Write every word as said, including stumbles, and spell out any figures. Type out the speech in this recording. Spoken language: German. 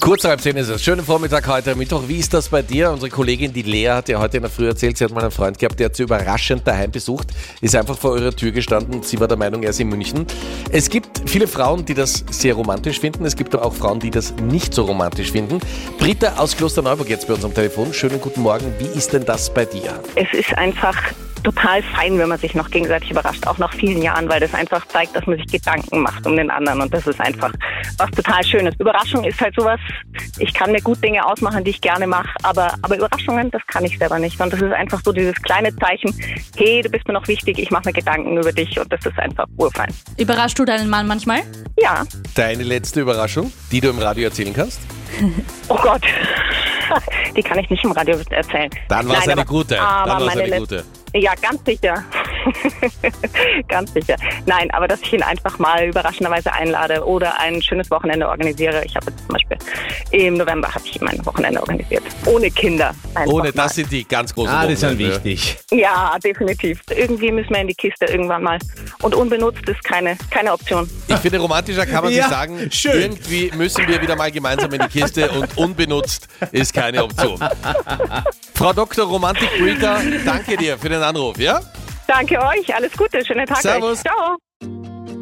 Kurz halb zehn ist es. Schönen Vormittag heute Mittwoch. Wie ist das bei dir? Unsere Kollegin, die Lea, hat ja heute in der Früh erzählt, sie hat mal einen Freund gehabt, der hat sie überraschend daheim besucht, ist einfach vor ihrer Tür gestanden. Sie war der Meinung, er ist in München. Es gibt viele Frauen, die das sehr romantisch finden. Es gibt aber auch Frauen, die das nicht so romantisch finden. Britta aus Klosterneuburg jetzt bei uns am Telefon. Schönen guten Morgen. Wie ist denn das bei dir? Es ist einfach total fein, wenn man sich noch gegenseitig überrascht, auch nach vielen Jahren, weil das einfach zeigt, dass man sich Gedanken macht um den anderen und das ist einfach was total Schönes. Überraschung ist halt sowas, ich kann mir gut Dinge ausmachen, die ich gerne mache, aber, aber Überraschungen, das kann ich selber nicht und das ist einfach so dieses kleine Zeichen, hey, du bist mir noch wichtig, ich mache mir Gedanken über dich und das ist einfach urfein. Überraschst du deinen Mann manchmal? Ja. Deine letzte Überraschung, die du im Radio erzählen kannst? Oh Gott, die kann ich nicht im Radio erzählen. Dann war es eine gute. Dann war es eine Let- gute. Ja, ganz sicher. Ganz sicher. Nein, aber dass ich ihn einfach mal überraschenderweise einlade oder ein schönes Wochenende organisiere. Ich habe jetzt zum Beispiel im November habe ich ihm ein Wochenende organisiert. Ohne Kinder. Ohne, mal. das sind die ganz großen Ah, das ist dann Wochenende. wichtig. Ja, definitiv. Irgendwie müssen wir in die Kiste irgendwann mal. Und unbenutzt ist keine, keine Option. Ich finde, romantischer kann man Ja, sich sagen, schön. irgendwie müssen wir wieder mal gemeinsam in die Kiste und unbenutzt ist keine Option. Frau Doktor Romantik Britta, danke dir für den Anruf, ja? Danke euch. Alles Gute. Schönen Tag Servus. euch. Ciao.